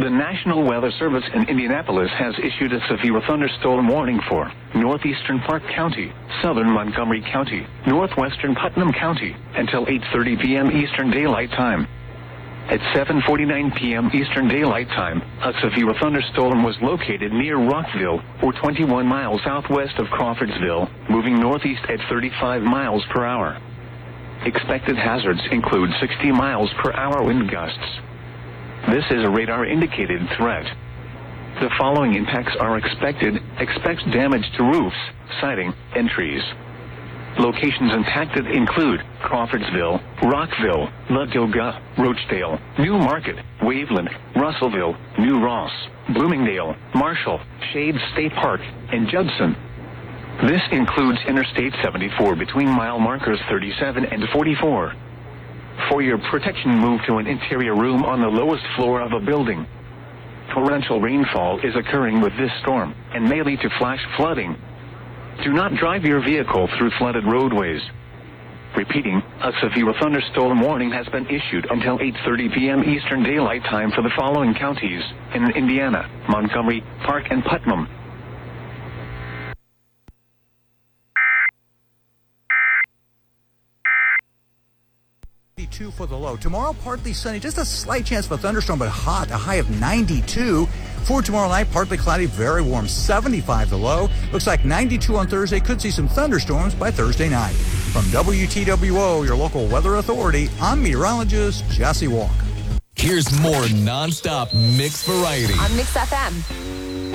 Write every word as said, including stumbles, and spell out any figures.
The National Weather Service in Indianapolis has issued a severe thunderstorm warning for northeastern Park County, southern Montgomery County, northwestern Putnam County until eight thirty p.m. Eastern Daylight Time. At seven forty-nine p.m. Eastern Daylight Time, a severe thunderstorm was located near Rockville, or twenty-one miles southwest of Crawfordsville, moving northeast at thirty-five miles per hour. Expected hazards include sixty miles per hour wind gusts. This is a radar-indicated threat. The following impacts are expected. Expect damage to roofs, siding, and trees. Locations impacted include Crawfordsville, Rockville, Ladoga, Roachdale, New Market, Waveland, Russellville, New Ross, Bloomingdale, Marshall, Shades State Park, and Judson. This includes Interstate seventy-four between mile markers thirty-seven and forty-four. For your protection, move to an interior room on the lowest floor of a building. Torrential rainfall is occurring with this storm and may lead to flash flooding. Do not drive your vehicle through flooded roadways. Repeating, a severe thunderstorm warning has been issued until eight thirty p.m. Eastern Daylight Time for the following counties in Indiana: Montgomery, Park, and Putnam. ninety-two for the low. Tomorrow, partly sunny, just a slight chance of a thunderstorm, but hot, a high of ninety-two. For tomorrow night, partly cloudy, very warm, seventy-five the low. Looks like ninety-two on Thursday. Could see some thunderstorms by Thursday night. From W T W O, your local weather authority, I'm meteorologist Jesse Walker. Here's more nonstop mix variety on Mix F M.